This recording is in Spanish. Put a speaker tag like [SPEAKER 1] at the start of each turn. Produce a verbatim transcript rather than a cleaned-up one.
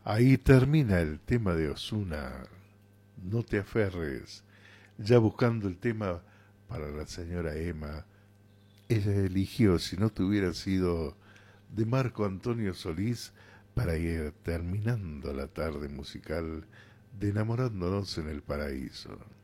[SPEAKER 1] Ahí termina el tema de Ozuna. No te aferres. Ya buscando el tema para la señora Emma, ella eligió, si no te hubiera sido de Marco Antonio Solís, para ir terminando la tarde musical de Enamorándonos en el Paraíso.